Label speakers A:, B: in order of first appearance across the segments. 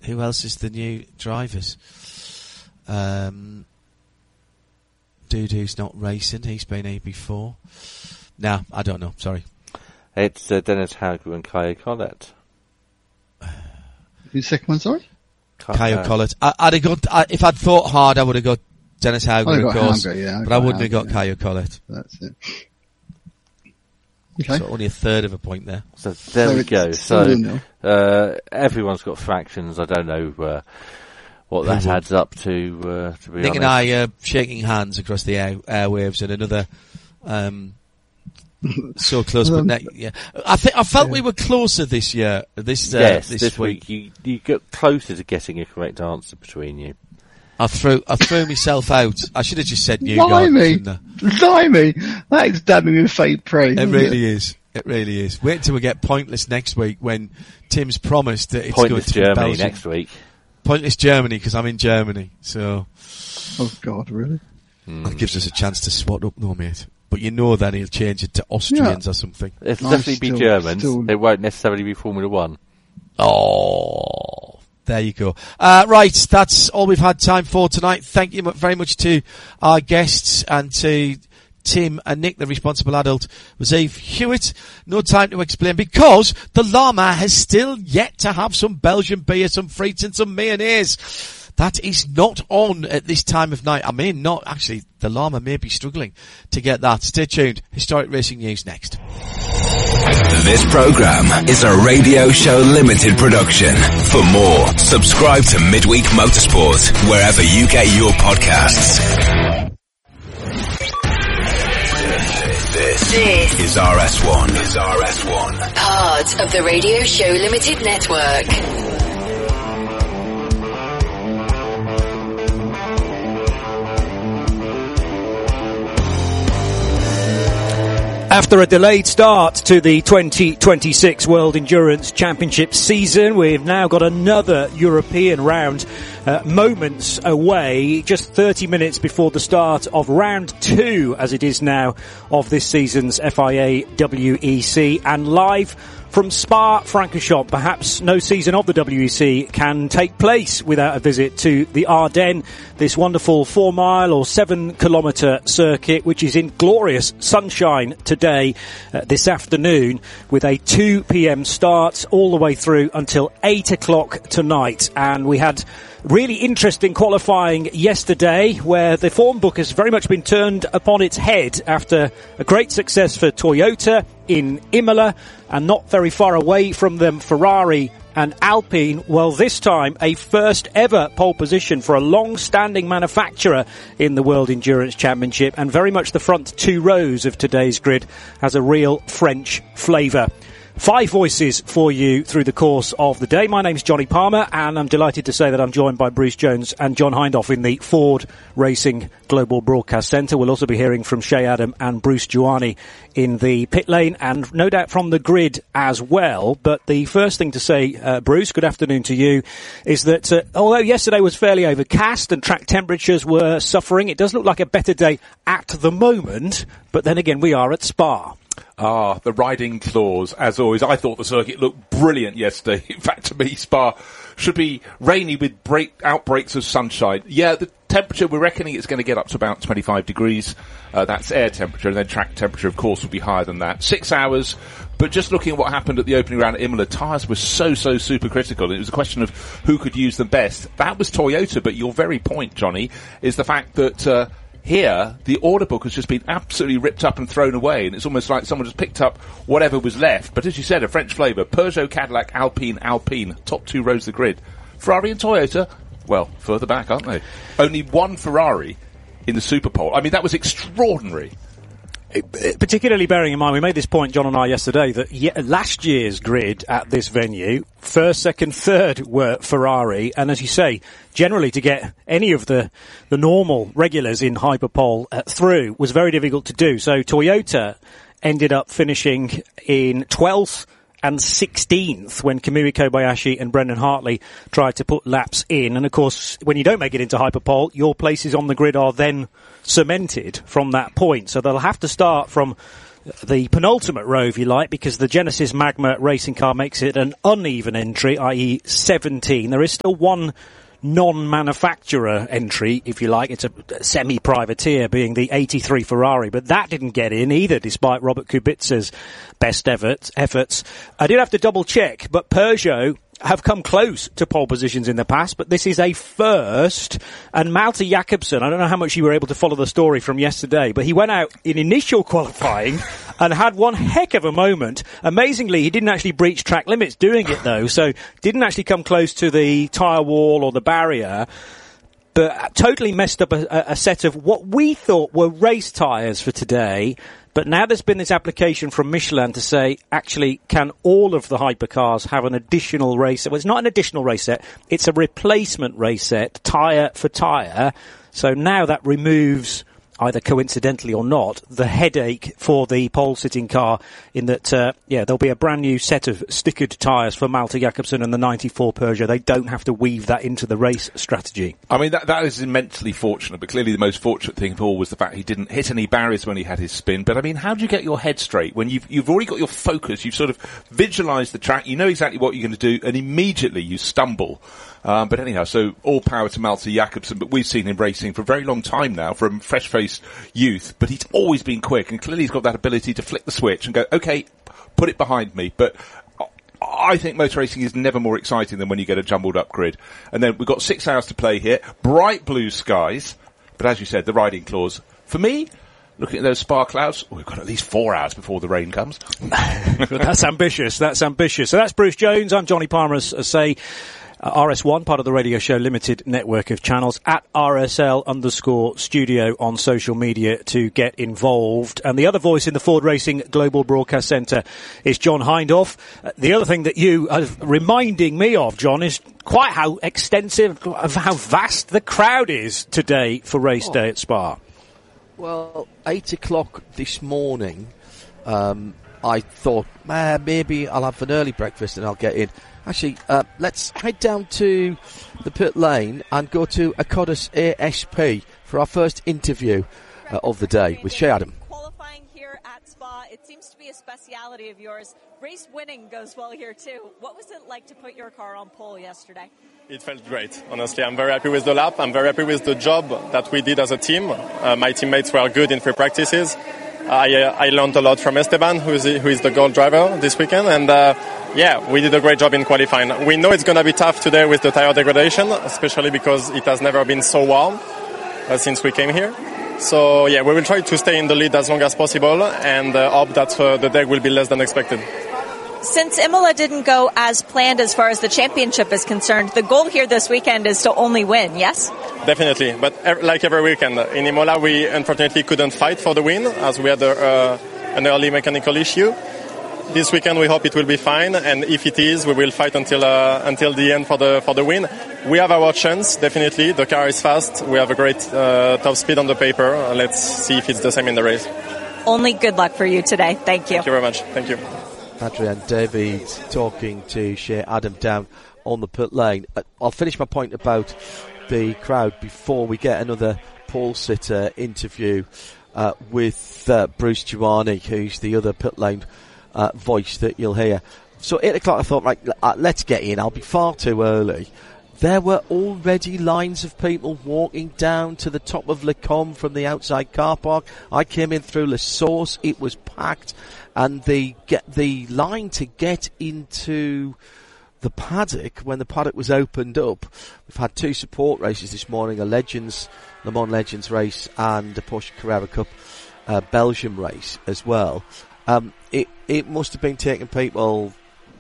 A: who else is the new drivers? Dudu's not racing. He's been here before. No, I don't know. Sorry.
B: It's Dennis Hauger and Caio Collet.
C: Who's the second one, sorry?
A: Caio Collet. I'd have got, if I'd thought hard, I would have got Dennis Hauger, of course. But I wouldn't have got Caio Collet.
C: That's it. Okay.
A: So only a third of a point there.
B: So there we go. So everyone's got fractions. I don't know what that adds up to be
A: Nick
B: honest.
A: and I are shaking hands across the airwaves and another so close, but yeah. I felt we were closer this year. This
B: week you got closer to getting a correct answer between you.
A: I threw myself out. I should have just said New
C: Blimey! That is dabbing with fake praise.
A: It really is. It really is. Wait till we get Pointless next week when Tim's promised that it's
B: Pointless
A: going to
B: Germany
A: be Belgium.
B: Next week.
A: Pointless Germany, because I'm in Germany. So.
C: Oh God, really?
A: That gives us a chance to swat up, no mate. But you know that he'll change it to Austrians or something.
B: It'll definitely be Germans. It won't necessarily be Formula 1.
A: Oh, there you go. Right, that's all we've had time for tonight. Thank you very much to our guests and to Tim and Nick, the responsible adult, was Eve Hewitt. No time to explain because the llama has still yet to have some Belgian beer, some frites and some mayonnaise. That is not on at this time of night. I mean, not actually. The llama may be struggling to get that. Stay tuned. Historic Racing News next.
D: This program is a Radio Show Limited production. For more, subscribe to Midweek Motorsport wherever you get your podcasts. This is RS1.
E: Part of the Radio Show Limited Network.
F: After a delayed start to the 2026 World Endurance Championship season, we've now got another European round moments away, just 30 minutes before the start of round 2, as it is now, of this season's FIA WEC, and live from Spa-Francorchamps. Perhaps no season of the WEC can take place without a visit to the Ardennes, this wonderful 4-mile or 7-kilometre circuit, which is in glorious sunshine today, this afternoon, with a 2 p.m. start all the way through until 8 o'clock tonight. And we had really interesting qualifying yesterday, where the form book has very much been turned upon its head after a great success for Toyota in Imola, and not very far away from them, Ferrari and Alpine. Well, this time a first ever pole position for a long-standing manufacturer in the World Endurance Championship, and very much the front 2 rows of today's grid has a real French flavour. 5 voices for you through the course of the day. My name's Johnny Palmer, and I'm delighted to say that I'm joined by Bruce Jones and John Hindhaugh in the Ford Racing Global Broadcast Centre. We'll also be hearing from Shea Adam and Bruce Giuani in the pit lane, and no doubt from the grid as well. But the first thing to say, Bruce, good afternoon to you, is that although yesterday was fairly overcast and track temperatures were suffering, it does look like a better day at the moment. But then again, we are at Spa.
G: The riding clause, as always. I thought the circuit looked brilliant yesterday. In fact, to me, Spa should be rainy with outbreaks of sunshine. Yeah, the temperature, we're reckoning it's going to get up to about 25 degrees. That's air temperature, and then track temperature, of course, will be higher than that. 6 hours. But just looking at what happened at the opening round at Imola, tyres were so super critical. It was a question of who could use them best. That was Toyota, but your very point, Johnny, is the fact that here, the order book has just been absolutely ripped up and thrown away, and it's almost like someone just picked up whatever was left. But as you said, a French flavour. Peugeot, Cadillac, Alpine, top 2 rows of the grid. Ferrari and Toyota, well, further back, aren't they? Only one Ferrari in the Super Pole. I mean, that was extraordinary.
F: Particularly bearing in mind, we made this point, John and I, yesterday, that last year's grid at this venue, first, second, third were Ferrari, and as you say, generally to get any of the normal regulars in Hyperpole through was very difficult to do. So Toyota ended up finishing in 12th and 16th when Kamui Kobayashi and Brendan Hartley tried to put laps in. And of course, when you don't make it into Hyperpole, your places on the grid are then cemented from that point. So they'll have to start from the penultimate row, if you like, because the Genesis Magma racing car makes it an uneven entry, i.e. 17. There is still one non-manufacturer entry, if you like. It's a semi-privateer, being the 83 Ferrari, but that didn't get in either, despite Robert Kubica's best efforts. I did have to double-check, but Peugeot have come close to pole positions in the past, but this is a first. And Malte Jakobsen, I don't know how much you were able to follow the story from yesterday, but he went out in initial qualifying and had one heck of a moment. Amazingly, he didn't actually breach track limits doing it, though, so didn't actually come close to the tyre wall or the barrier, but totally messed up a set of what we thought were race tyres for today. But now there's been this application from Michelin to say, actually, can all of the hypercars have an additional race set? Well, it's not an additional race set. It's a replacement race set, tyre for tyre. So now that removes, either coincidentally or not, the headache for the pole-sitting car in that, there'll be a brand new set of stickered tyres for Malte Jakobsen and the 94 Peugeot. They don't have to weave that into the race strategy.
G: I mean, that is immensely fortunate, but clearly the most fortunate thing of all was the fact he didn't hit any barriers when he had his spin. But I mean, how do you get your head straight when you've already got your focus, you've sort of visualised the track, you know exactly what you're going to do, and immediately you stumble. But anyhow, so all power to Malte Jakobsen, but we've seen him racing for a very long time now, from fresh-faced youth, but he's always been quick, and clearly he's got that ability to flick the switch and go, okay, put it behind me. But I think motor racing is never more exciting than when you get a jumbled up grid. And then we've got 6 hours to play here, bright blue skies, but as you said, the riding clause. For me, looking at those Spa clouds, we've got at least 4 hours before the rain comes.
F: That's ambitious. So that's Bruce Jones. I'm Johnny Palmer, as say. RS1, part of the Radio Show Limited network of channels, at RSL_studio on social media to get involved. And the other voice in the Ford Racing Global Broadcast Centre is John Hindhaugh. The other thing that you are reminding me of, John, is quite how extensive, how vast the crowd is today for race day at Spa.
A: Well, 8 o'clock this morning, I thought, maybe I'll have an early breakfast and I'll get in. Actually, let's head down to the pit lane and go to Akkodis ASP for our first interview of the day with Shea Adam.
H: Qualifying here at Spa, it seems to be a speciality of yours. Race winning goes well here too. What was it like to put your car on pole yesterday?
I: It felt great, honestly. I'm very happy with the lap. I'm very happy with the job that we did as a team. My teammates were good in free practices. I learned a lot from Esteban, who is the gold driver this weekend, and we did a great job in qualifying. We know it's going to be tough today with the tire degradation, especially because it has never been so warm since we came here. So we will try to stay in the lead as long as possible and hope that the day will be less than expected.
H: Since Imola didn't go as planned as far as the championship is concerned, the goal here this weekend is to only win, yes?
I: Definitely, but like every weekend, in Imola we unfortunately couldn't fight for the win as we had an early mechanical issue. This weekend we hope it will be fine, and if it is, we will fight until the end for the win. We have our chance, definitely. The car is fast. We have a great top speed on the paper. Let's see if it's the same in the race.
H: Only good luck for you today. Thank you.
I: Thank you very much. Thank you.
A: Adrian David talking to Shea Adam down on the pit lane. I'll finish my point about the crowd before we get another pole sitter interview with Bruce Giovanni, who's the other pit lane voice that you'll hear. So 8 o'clock I thought, right, let's get in. I'll be far too early. There were already lines of people walking down to the top of Le Com from the outside car park. I came in through La Source. It was packed. And the line to get into the paddock, when the paddock was opened up, we've had 2 support races this morning, a Le Mans Legends race and a Porsche Carrera Cup Belgium race as well. It must have been taking people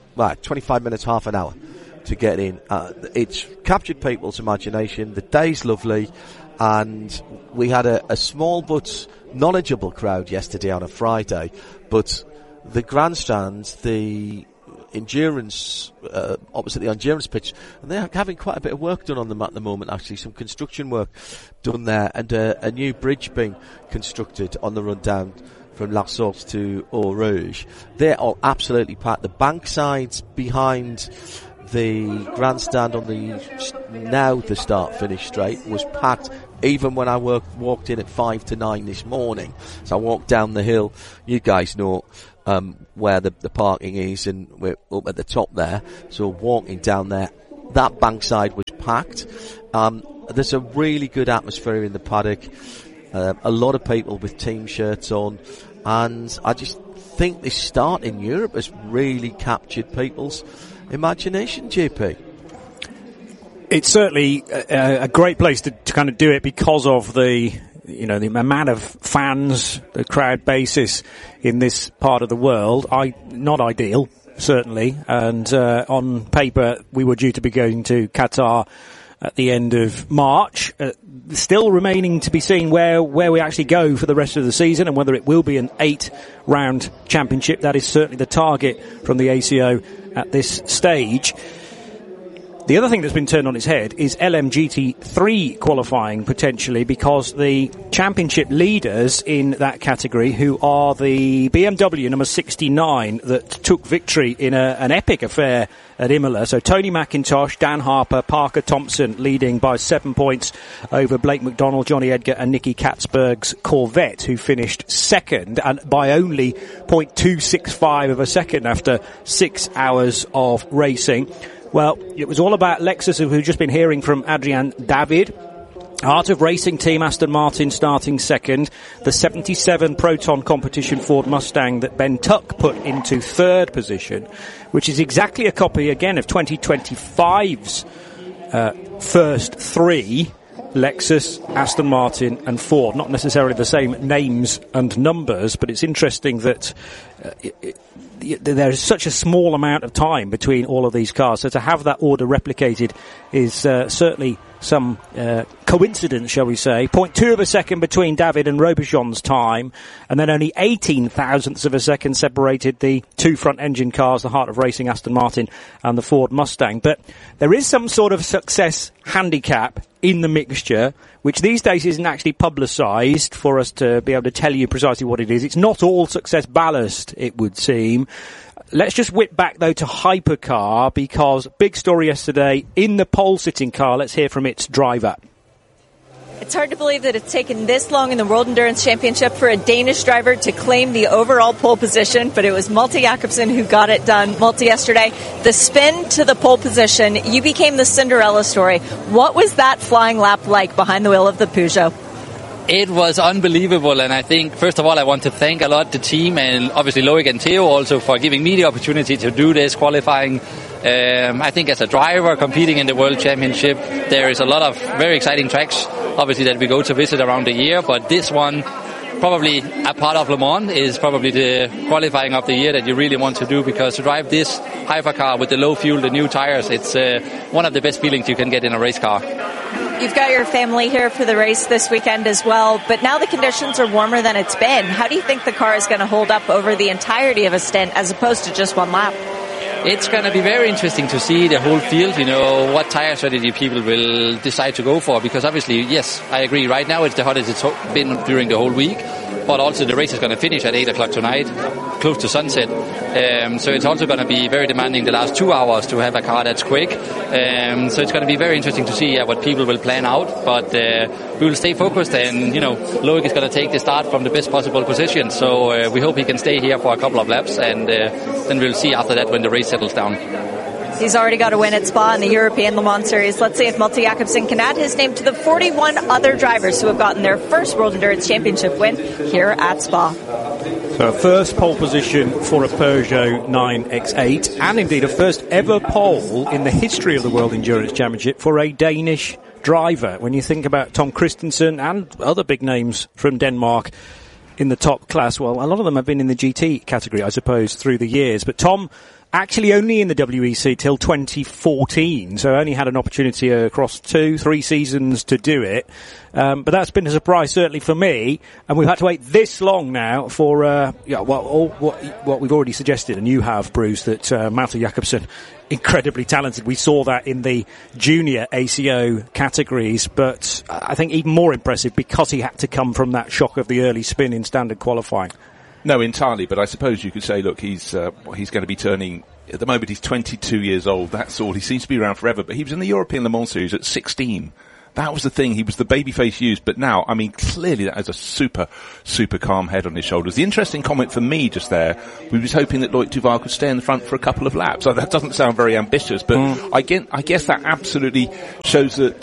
A: 25 minutes, half an hour to get in. It's captured people's imagination. The day's lovely, and we had a small but knowledgeable crowd yesterday on a Friday, but the grandstands, the endurance, opposite the endurance pitch, and they're having quite a bit of work done on them at the moment, actually, some construction work done there, and a new bridge being constructed on the run down from La Source to Eau Rouge. They're all absolutely packed. The bank sides behind the grandstand on the start-finish straight was packed even when I walked in at 5 to 9 this morning. So I walked down the hill. You guys know where the parking is, and we're up at the top there. So walking down there, that bankside was packed. There's a really good atmosphere in the paddock. A lot of people with team shirts on, and I just think this start in Europe has really captured people's imagination, JP.
F: It's certainly a great place to kind of do it because of the amount of fans, the crowd basis in this part of the world. Not ideal, certainly. And on paper, we were due to be going to Qatar at the end of March. Still remaining to be seen where we actually go for the rest of the season and whether it will be an 8-round championship. That is certainly the target from the ACO at this stage. The other thing that's been turned on its head is LMGT3 qualifying potentially, because the championship leaders in that category, who are the BMW number 69 that took victory in an epic affair at Imola. So Tony McIntosh, Dan Harper, Parker Thompson leading by 7 points over Blake McDonald, Johnny Edgar and Nicky Katzberg's Corvette, who finished second and by only 0.265 of a second after 6 hours of racing. Well, it was all about Lexus, who we've just been hearing from Adrian David. Art of Racing team Aston Martin starting second. The 77 Proton competition Ford Mustang that Ben Tuck put into third position, which is exactly a copy again of 2025's first three. Lexus, Aston Martin and Ford. Not necessarily the same names and numbers, but it's interesting that there is such a small amount of time between all of these cars. So to have that order replicated is certainly some coincidence, shall we say. 0.2 of a second between David and Robichon's time, and then only 18 thousandths of a second separated the two front-engine cars, the Heart of Racing Aston Martin and the Ford Mustang. But there is some sort of success handicap in the mixture, which these days isn't actually publicised for us to be able to tell you precisely what it is. It's not all success ballast, it would seem. Let's just whip back, though, to Hypercar, because big story yesterday in the pole-sitting car. Let's hear from its driver.
H: It's hard to believe that it's taken this long in the World Endurance Championship for a Danish driver to claim the overall pole position, but it was Malte Jakobsen who got it done. Malte, yesterday, the spin to the pole position, you became the Cinderella story. What was that flying lap like behind the wheel of the Peugeot?
J: It was unbelievable, and I think, first of all, I want to thank a lot the team and obviously Loic and Theo also for giving me the opportunity to do this qualifying. I think as a driver competing in the World Championship, there is a lot of very exciting tracks, obviously, that we go to visit around the year, but this one, probably a part of Le Mans, is probably the qualifying of the year that you really want to do, because to drive this hypercar with the low fuel, the new tires, it's one of the best feelings you can get in a race car.
H: You've got your family here for the race this weekend as well, but now the conditions are warmer than it's been. How do you think the car is going to hold up over the entirety of a stint as opposed to just one lap?
J: It's going to be very interesting to see the whole field, what tire strategy people will decide to go for, because obviously, yes, I agree, right now it's the hottest it's been during the whole week, but also the race is going to finish at 8 o'clock tonight, close to sunset, so it's also going to be very demanding the last 2 hours to have a car that's quick, so it's going to be very interesting to see what people will plan out, but we will stay focused, and Loic is going to take the start from the best possible position, so we hope he can stay here for a couple of laps, and then we'll see after that when the race settles down.
H: He's already got a win at Spa in the European Le Mans Series. Let's see if Malte Jakobsen can add his name to the 41 other drivers who have gotten their first World Endurance Championship win here at Spa.
F: So first pole position for a Peugeot 9X8, and indeed a first ever pole in the history of the World Endurance Championship for a Danish driver. When you think about Tom Christensen and other big names from Denmark in the top class, well, a lot of them have been in the GT category, I suppose, through the years. But Tom actually only in the WEC till 2014, so only had an opportunity across 2-3 seasons to do it. But that's been a surprise, certainly for me, and we've had to wait this long now for what we've already suggested, and you have, Bruce, that Malte Jakobsen, incredibly talented. We saw that in the junior ACO categories, but I think even more impressive because he had to come from that shock of the early spin in standard qualifying.
G: No, entirely, but I suppose you could say, look, he's going to be turning, at the moment he's 22 years old, that's all. He seems to be around forever, but he was in the European Le Mans Series at 16. That was the thing. He was the babyface used, but now, I mean, clearly that has a super, super calm head on his shoulders. The interesting comment for me just there, we was hoping that Loic Duval could stay in the front for a couple of laps. So that doesn't sound very ambitious, but I guess that absolutely shows that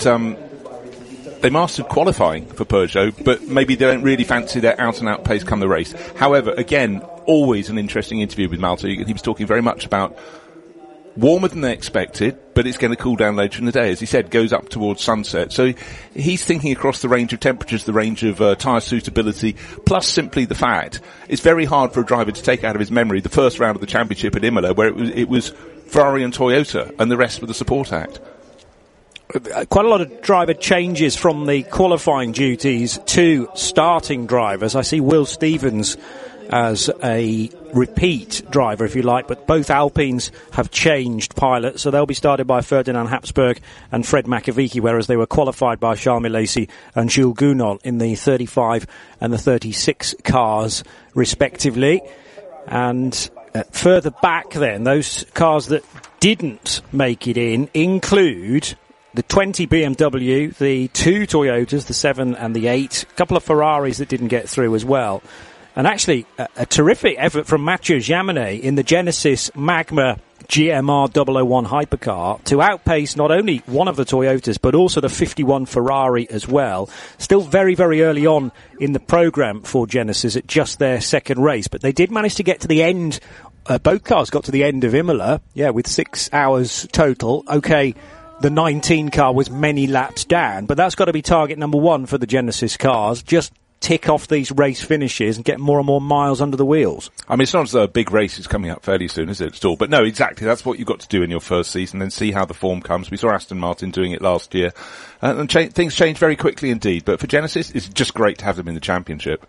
G: they mastered qualifying for Peugeot, but maybe they don't really fancy their out-and-out pace come the race. However, again, always an interesting interview with Malte. He was talking very much about warmer than they expected, but it's going to cool down later in the day. As he said, goes up towards sunset. So he's thinking across the range of temperatures, the range of tyre suitability, plus simply the fact it's very hard for a driver to take out of his memory the first round of the championship at Imola, where it was Ferrari and Toyota, and the rest were the support act.
F: Quite a lot of driver changes from the qualifying duties to starting drivers. I see Will Stevens as a repeat driver, if you like, but both Alpines have changed pilots, so they'll be started by Ferdinand Habsburg and Fred Makovici, whereas they were qualified by Charles Milesi and Jules Gounod in the 35 and the 36 cars, respectively. And further back then, those cars that didn't make it in include the 20 BMW, the 2 Toyotas, the 7 and the 8, a couple of Ferraris that didn't get through as well. And actually, a terrific effort from Mathieu Jaminet in the Genesis Magma GMR 001 hypercar to outpace not only one of the Toyotas, but also the 51 Ferrari as well. Still very, very early on in the programme for Genesis at just their second race. But they did manage to get to the end. Both cars got to the end of Imola, with 6 hours total. Okay, the 19 car was many laps down, but that's got to be target number 1 for the Genesis cars. Just tick off these race finishes and get more and more miles under the wheels. I mean,
G: it's not as though a big race is coming up fairly soon, is it, still? But no, exactly. That's what you've got to do in your first season and see how the form comes. We saw Aston Martin doing it last year. And things change very quickly indeed. But for Genesis, it's just great to have them in the championship.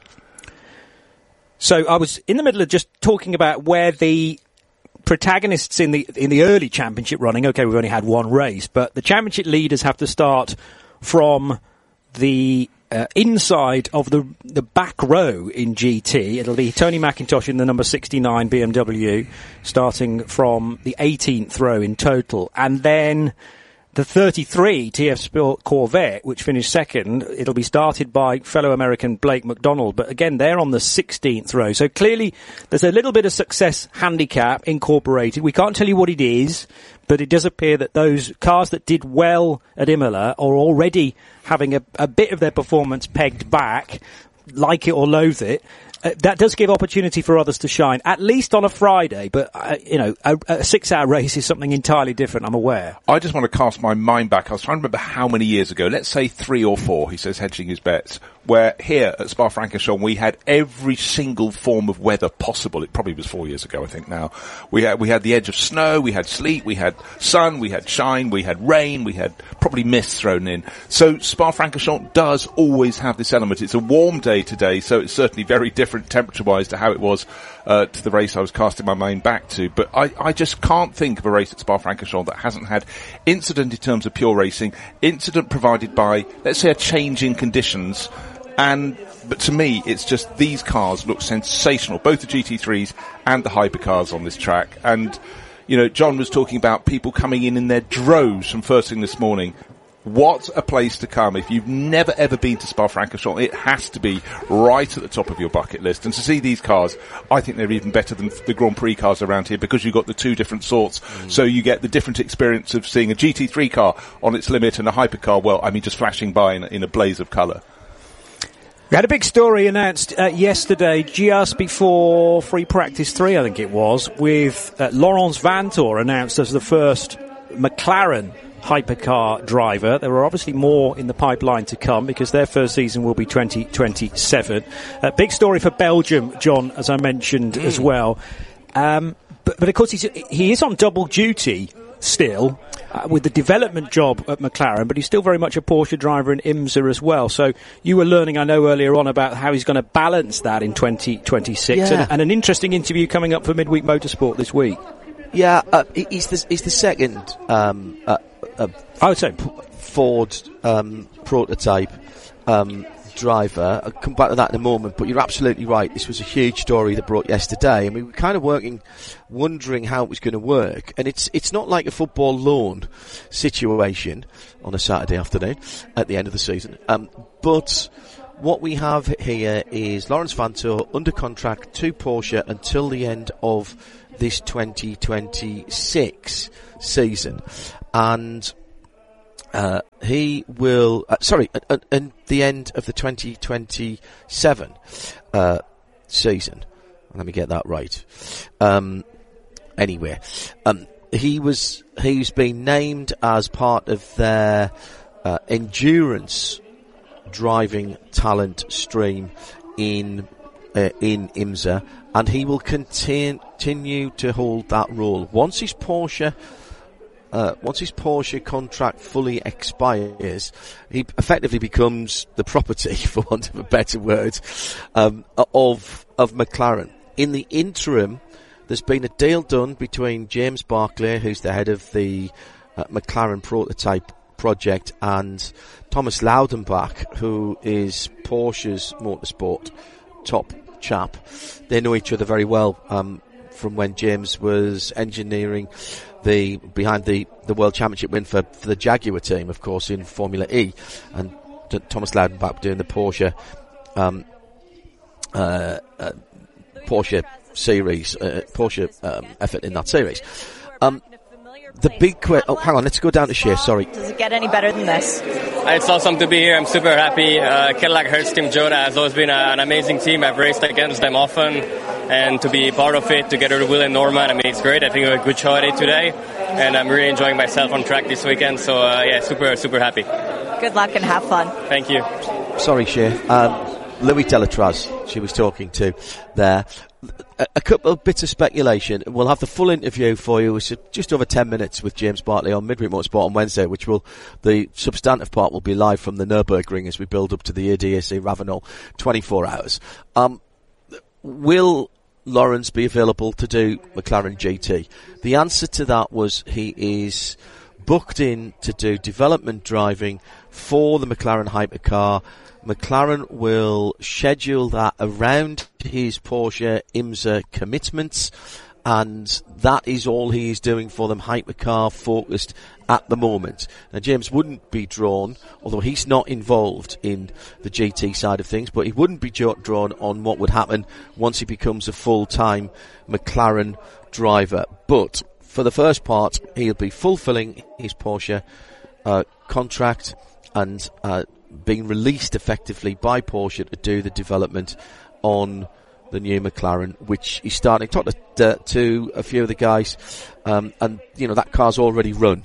F: So I was in the middle of just talking about where the protagonists in the early championship running, okay, we've only had one race, but the championship leaders have to start from the inside of the back row in GT. It'll be Tony McIntosh in the number 69 BMW, starting from the 18th row in total. And then the 33 TF Sport Corvette, which finished second, it'll be started by fellow American Blake McDonald. But again, they're on the 16th row. So clearly, there's a little bit of success handicap incorporated. We can't tell you what it is, but it does appear that those cars that did well at Imola are already having a bit of their performance pegged back, like it or loathe it. That does give opportunity for others to shine, at least on a Friday. But, a 6-hour race is something entirely different, I'm aware.
G: I just want to cast my mind back. I was trying to remember how many years ago, let's say 3 or 4, he says, hedging his bets, where here at Spa-Francorchamps we had every single form of weather possible. It probably was 4 years ago, I think now. We had the edge of snow, we had sleet, we had sun, we had shine, we had rain, we had probably mist thrown in. So Spa-Francorchamps does always have this element. It's a warm day today, so it's certainly very different temperature-wise to how it was to the race I was casting my mind back to. But I just can't think of a race at Spa-Francorchamps that hasn't had incident in terms of pure racing, incident provided by, let's say, a change in conditions. But to me, it's just these cars look sensational, both the GT3s and the hypercars on this track. And, John was talking about people coming in their droves from first thing this morning. What a place to come. If you've never ever been to Spa-Francorchamps, it has to be right at the top of your bucket list. And to see these cars, I think they're even better than the Grand Prix cars around here because you've got the two different sorts. So you get the different experience of seeing a GT3 car on its limit and a hypercar, just flashing by in a blaze of colour.
F: We had a big story announced yesterday, just before Free Practice 3, I think it was, with Laurens Vanthoor announced as the first McLaren hypercar driver. There are obviously more in the pipeline to come because their first season will be 2027. Big story for Belgium, John, as I mentioned as well. But of course he is on double duty still with the development job at McLaren, but he's still very much a Porsche driver in IMSA as well. So you were learning, I know, earlier on about how he's going to balance that in 2026.
A: Yeah.
F: And an interesting interview coming up for Midweek Motorsport this week.
A: Yeah, he's the second I would say Ford prototype driver. I'll come back to that in a moment, but you're absolutely right. This was a huge story that broke yesterday, and we were kind of wondering how it was going to work. And it's not like a football loan situation on a Saturday afternoon at the end of the season. But what we have here is Laurens Vanthoor under contract to Porsche until the end of this 2026 season, and he will, at the end of the 2027 season. Let me get that right. He's been named as part of their endurance driving talent stream in IMSA, and he will continue to hold that role once his Porsche contract fully expires. He effectively becomes the property, for want of a better word, of McLaren. In the interim, there's been a deal done between James Barclay, who's the head of the McLaren prototype project, and Thomas Laudenbach, who is Porsche's motorsport top chap. They know each other very well from when James was engineering behind the World Championship win for the Jaguar team, of course, in Formula E, and Thomas Laudenbach doing the Porsche series, effort in that series. The big question. Oh, hang on. Let's go down to Shea. Sorry.
H: Does it get any better than this?
K: It's awesome to be here. I'm super happy. Cadillac Hertz Team Joda has always been an amazing team. I've raced against them often, and to be part of it together with Will and Norman, I mean, it's great. I think we had a good holiday today, and I'm really enjoying myself on track this weekend. So super happy.
H: Good luck and have fun.
K: Thank you.
A: Sorry, Shea. Louis Delatraz, she was talking to there. A couple of bits of speculation. We'll have the full interview for you. It's just over 10 minutes with James Bartley on Midweek Motorsport on Wednesday, the substantive part will be live from the Nürburgring as we build up to the ADAC Ravenel 24 hours. Will Laurens be available to do McLaren GT? The answer to that was he is booked in to do development driving for the McLaren hypercar. McLaren will schedule that around his Porsche IMSA commitments, and that is all he is doing for them, hypercar focused at the moment. Now, James wouldn't be drawn, although he's not involved in the GT side of things, but he wouldn't be drawn on what would happen once he becomes a full-time McLaren driver. But for the first part, he'll be fulfilling his Porsche contract and being released effectively by Porsche to do the development on the new McLaren, which he's starting. Talked to a few of the guys, and that car's already run.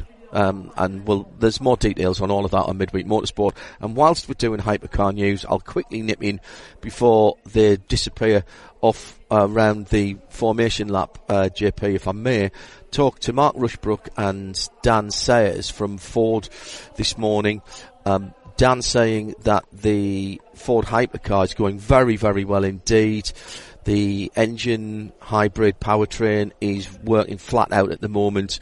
A: There's more details on all of that on Midweek Motorsport. And whilst we're doing hypercar news, I'll quickly nip in before they disappear off around the formation lap, JP, if I may, talk to Mark Rushbrook and Dan Sayers from Ford this morning. Dan saying that the Ford hypercar is going very, very well indeed. The engine hybrid powertrain is working flat out at the moment,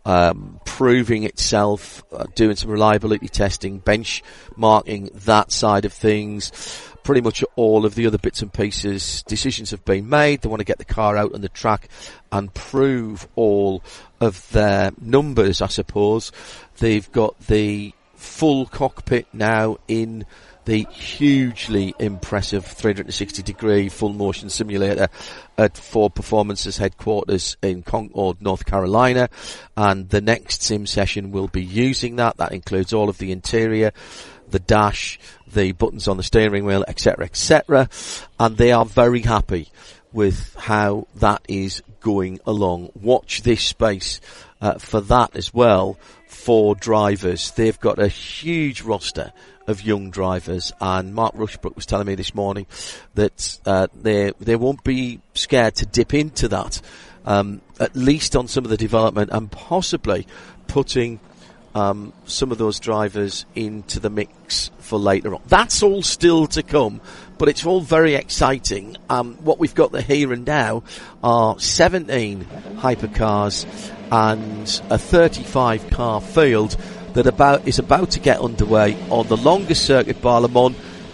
A: proving itself, doing some reliability testing, benchmarking that side of things. Pretty much all of the other bits and pieces, decisions have been made. They want to get the car out on the track and prove all of their numbers, I suppose. They've got the full cockpit now in the hugely impressive 360-degree full motion simulator at Ford Performance's headquarters in Concord, North Carolina, and the next sim session will be using that. That includes all of the interior, the dash, the buttons on the steering wheel, etc., etc., and they are very happy with how that is going along. Watch this space for that as well. For drivers, they've got a huge roster of young drivers, and Mark Rushbrook was telling me this morning that they won't be scared to dip into that, at least on some of the development, and possibly putting some of those drivers into the mix for later on. That's all still to come, but it's all very exciting. What we've got here and now are 17 hypercars and a 35 car field that is about to get underway on the longest circuit bar Le Mans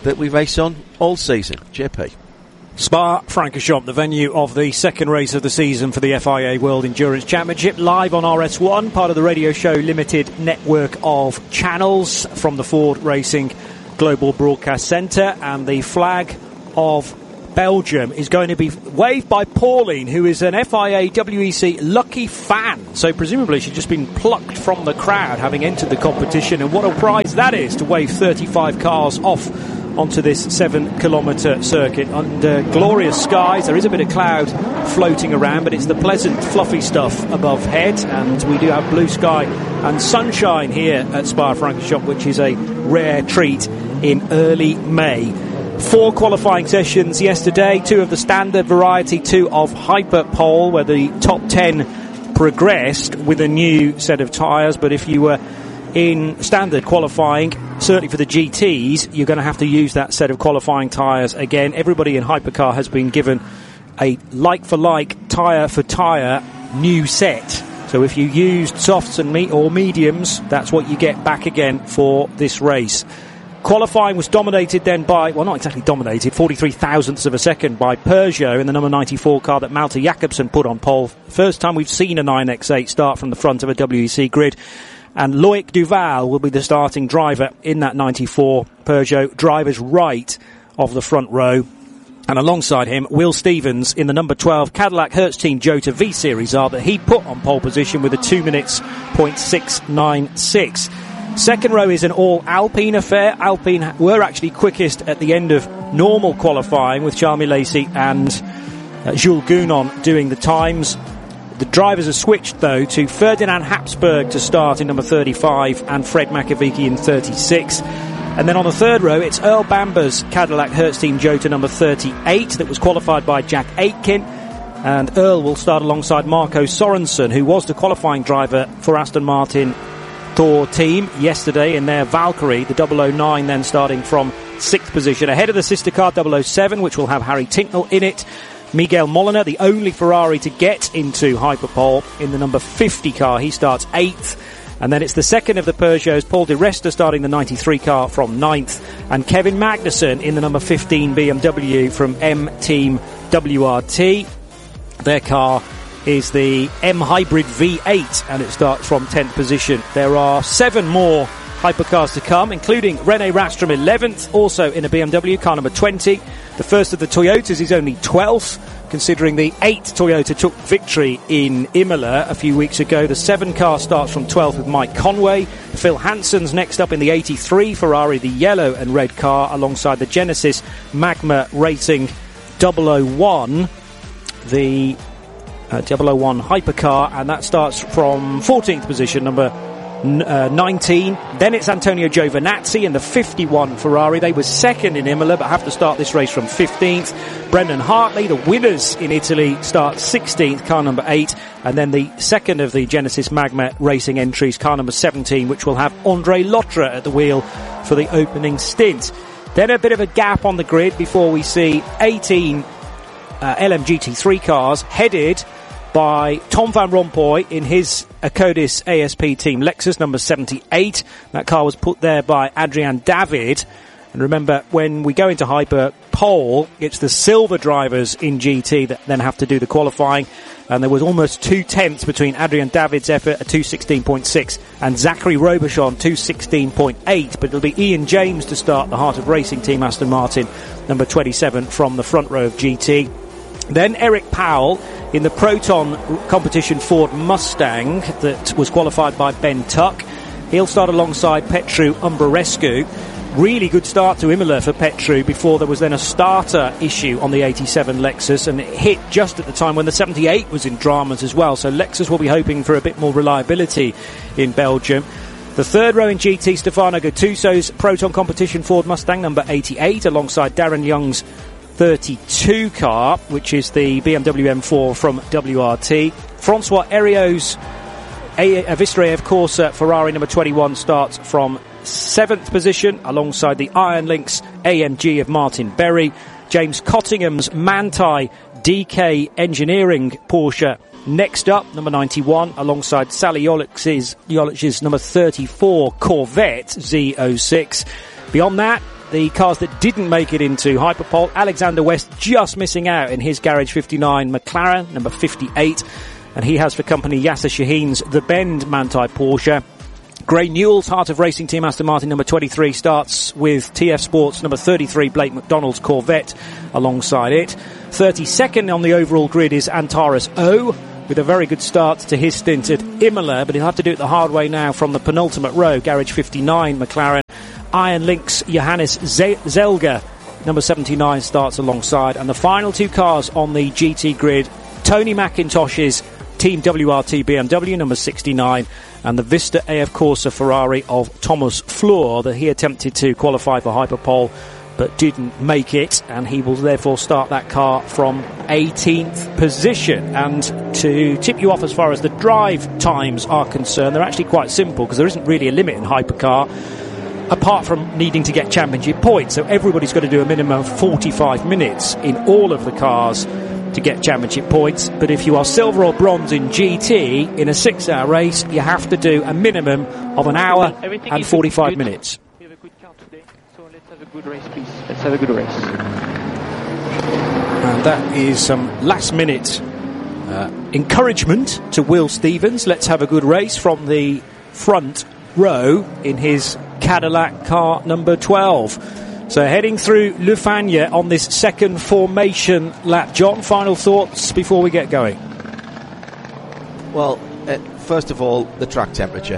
A: that we race on all season. JP.
F: Spa-Francorchamps, the venue of the second race of the season for the FIA World Endurance Championship, live on RS1, part of the Radio Show Limited network of channels from the Ford Racing Global Broadcast Centre. And the flag of Belgium is going to be waved by Pauline, who is an FIA WEC lucky fan. So presumably she's just been plucked from the crowd, having entered the competition. And what a prize that is, to wave 35 cars off onto this 7-kilometre circuit under glorious skies. There is a bit of cloud floating around, but it's the pleasant, fluffy stuff above head, and we do have blue sky and sunshine here at Spa-Francorchamps, which is a rare treat in early May. 4 qualifying sessions yesterday, 2 of the standard variety, 2 of Hyperpole, where the top 10 progressed with a new set of tyres. But if you were in standard qualifying, certainly for the GTs, you're going to have to use that set of qualifying tyres again. Everybody in Hypercar has been given a like-for-like, tyre-for-tyre new set. So if you used softs and mediums, that's what you get back again for this race. Qualifying was dominated then by, well, not exactly dominated, 43 thousandths of a second by Peugeot in the number 94 car that Malte Jacobsen put on pole. First time we've seen a 9X8 start from the front of a WEC grid. And Loic Duval will be the starting driver in that 94 Peugeot, driver's right of the front row. And alongside him, Will Stevens in the number 12 Cadillac Hertz Team Jota V-Series R that he put on pole position with a 2 minutes .696. Second row is an all-Alpine affair. Alpine were actually quickest at the end of normal qualifying, with Charles Lacey and Jules Gounon doing the times. The drivers are switched, though, to Ferdinand Habsburg to start in number 35 and Fred Makovic in 36. And then on the third row, it's Earl Bamber's Cadillac Hertz Team Jota number 38 that was qualified by Jack Aitken. And Earl will start alongside Marco Sorensen, who was the qualifying driver for Aston Martin Thor team yesterday in their Valkyrie, the 009 then starting from 6th position. Ahead of the sister car 007, which will have Harry Tincknell in it. Miguel Molina, the only Ferrari to get into Hyperpole, in the number 50 car. He starts 8th. And then it's the second of the Peugeots, Paul Di Resta, starting the 93 car from 9th. And Kevin Magnussen in the number 15 BMW from M Team WRT. Their car is the M Hybrid V8, and it starts from 10th position. There are 7 more hypercars to come, including René Rastrom 11th, also in a BMW, car number 20. The first of the Toyotas is only 12th, considering the 8th Toyota took victory in Imola a few weeks ago. The 7 car starts from 12th with Mike Conway. Phil Hansen's next up in the 83 Ferrari, the yellow and red car, alongside the Genesis Magma Racing 001, the 001 hypercar, and that starts from 14th position, number 19. Then it's Antonio Giovinazzi in the 51 Ferrari. They were second in Imola but have to start this race from 15th. Brendan Hartley, the winners in Italy, start 16th, car number 8. And then the second of the Genesis Magma Racing entries, car number 17, which will have Andre Lotra at the wheel for the opening stint. Then a bit of a gap on the grid before we see 18 LMGT3 cars headed by Tom Van Rompuy in his Acodis ASP team Lexus number 78. That car was put there by Adrian David. And remember, when we go into Hyperpole, it's the silver drivers in GT that then have to do the qualifying. And there was almost 2 tenths between Adrian David's effort at 2:16.6 and Zachary Robichon 2:16.8. But it'll be Ian James to start the Heart of Racing team Aston Martin number 27 from the front row of GT. Then Eric Powell in the Proton competition Ford Mustang that was qualified by Ben Tuck. He'll start alongside Petru Umbrarescu. Really good start to Imola for Petru before there was then a starter issue on the 87 Lexus, and it hit just at the time when the 78 was in dramas as well. So Lexus will be hoping for a bit more reliability in Belgium. The third row in GT, Stefano Gattuso's Proton competition Ford Mustang number 88 alongside Darren Young's 32 car, which is the BMW M4 from WRT. Francois Heriot's Vista AF Corsa Ferrari number 21 starts from 7th position alongside the Iron Lynx AMG of Martin Berry. James Cottingham's Manthey DK Engineering Porsche next up, number 91, alongside Sally Jolich's number 34 Corvette Z06. Beyond that, the cars that didn't make it into Hyperpole. Alexander West just missing out in his Garage 59 McLaren, number 58. And he has for company Yasser Shaheen's The Bend Manthey Porsche. Gray Newell's Heart of Racing Team Aston Martin number 23 starts with TF Sports number 33 Blake McDonald's Corvette alongside it. 32nd on the overall grid is Antares O, with a very good start to his stint at Imola, but he'll have to do it the hard way now from the penultimate row. Garage 59 McLaren. Iron Lynx Johannes Zelga number 79 starts alongside, and the final two cars on the GT grid, Tony McIntosh's Team WRT BMW number 69 and the Vista AF Corsa Ferrari of Thomas Fleur, that he attempted to qualify for Hyperpole but didn't make it, and he will therefore start that car from 18th position. And to tip you off as far as the drive times are concerned, they're actually quite simple because there isn't really a limit in Hypercar apart from needing to get championship points. So everybody's got to do a minimum of 45 minutes in all of the cars to get championship points. But if you are silver or bronze in GT in a 6-hour race, you have to do a minimum of an hour and 45 minutes.
L: We have a good car today, so let's have a good race, please. Let's have a good race.
F: And that is some last minute encouragement to Will Stevens. Let's have a good race from the front row in his Cadillac car number 12. So heading through Le Fagnes on this second formation lap. John, final thoughts before we get going?
A: Well, first of all, the track temperature,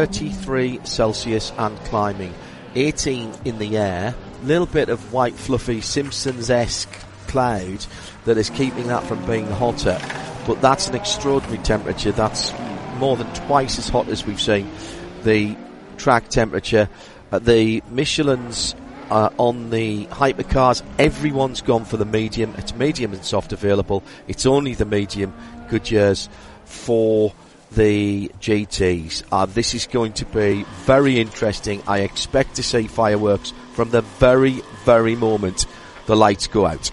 A: 33 Celsius and climbing, 18 in the air, little bit of white fluffy Simpsons-esque cloud that is keeping that from being hotter, but that's an extraordinary temperature. That's more than twice as hot as we've seen the track temperature. The Michelin's on the hypercars, everyone's gone for the medium. It's medium and soft available. It's only the medium Goodyears for the GTs. This is going to be very interesting. I expect to see fireworks from the very, very moment the lights go out.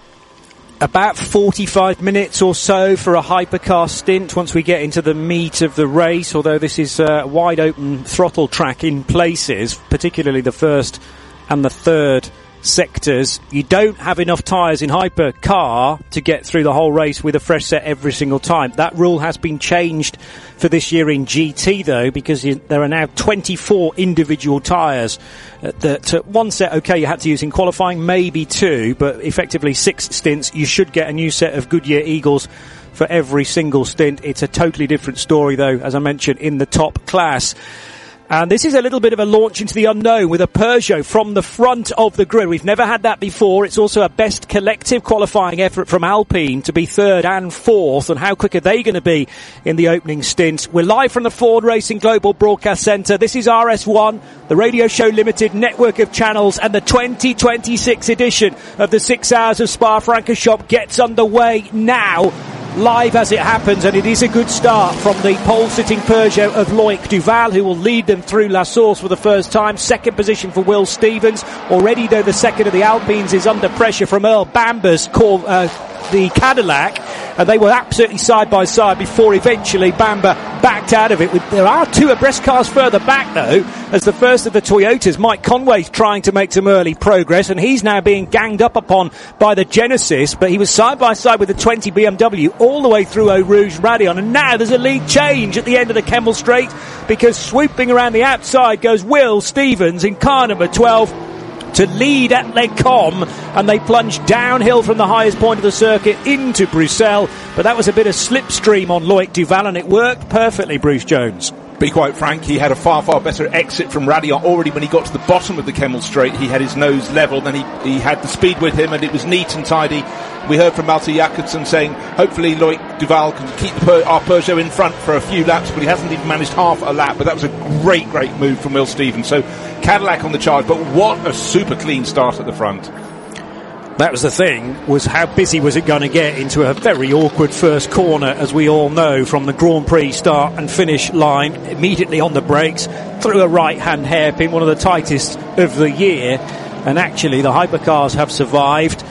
F: About 45 minutes or so for a hypercar stint once we get into the meat of the race, although this is a wide open throttle track in places, particularly the first and the third sectors. You don't have enough tyres in hypercar to get through the whole race with a fresh set every single time. That rule has been changed for this year in GT though, because there are now 24 individual tyres that one set, okay, you had to use in qualifying, maybe two, but effectively 6 stints. You should get a new set of Goodyear Eagles for every single stint. It's a totally different story though, as I mentioned, in the top class. And this is a little bit of a launch into the unknown with a Peugeot from the front of the grid. We've never had that before. It's also a best collective qualifying effort from Alpine to be third and fourth. And how quick are they going to be in the opening stint? We're live from the Ford Racing Global Broadcast Centre. This is RS1, the Radio Show Limited network of channels, and the 2026 edition of the 6 Hours of Spa-Francorchamps gets underway now. Live as it happens, and it is a good start from the pole-sitting Peugeot of Loic Duval, who will lead them through La Source for the first time. Second position for Will Stevens. Already, though, the second of the Alpines is under pressure from Earl Bamber's the Cadillac, and they were absolutely side by side before eventually Bamber backed out of it. There are two abreast cars further back though, as the first of the Toyotas, Mike Conway, trying to make some early progress, and he's now being ganged up upon by the Genesis, but he was side by side with the 20 BMW all the way through Eau Rouge Raidillon, and now there's a lead change at the end of the Kemmel Straight, because swooping around the outside goes Will Stevens in car number 12 to lead at Les Combes, and they plunged downhill from the highest point of the circuit into Bruxelles, but that was a bit of slipstream on Loic Duval, and it worked perfectly, Bruce Jones.
G: Be quite frank, he had a far, far better exit from Raidillon. Already when he got to the bottom of the Kemmel Straight, he had his nose level, then he had the speed with him, and it was neat and tidy. We heard from Malte Jakobsen saying hopefully Loic Duval can keep our Peugeot in front for a few laps, but he hasn't even managed half a lap. But that was a great, great move from Will Stevens. So Cadillac on the charge, but what a super clean start at the front.
F: That was the thing, was how busy was it going to get into a very awkward first corner, as we all know, from the Grand Prix start and finish line, immediately on the brakes, through a right-hand hairpin, one of the tightest of the year. And actually, the hypercars have survived.